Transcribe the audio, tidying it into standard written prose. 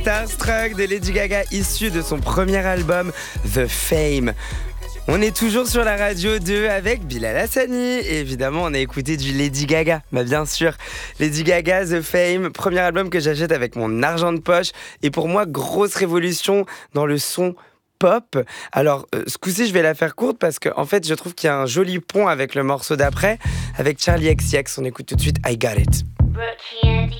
Starstruck de Lady Gaga, issu de son premier album The Fame. On est toujours sur la radio 2 avec Bilal Hassani. Et évidemment, on a écouté du Lady Gaga. Bah bien sûr, Lady Gaga, The Fame, premier album que j'achète avec mon argent de poche. Et pour moi, grosse révolution dans le son pop. Alors, ce coup-ci, je vais la faire courte parce que, en fait, je trouve qu'il y a un joli pont avec le morceau d'après, avec Charli XCX. On écoute tout de suite I Got It.